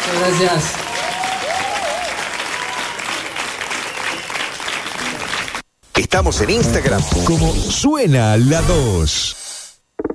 Gracias. Estamos en Instagram como Suena la 2.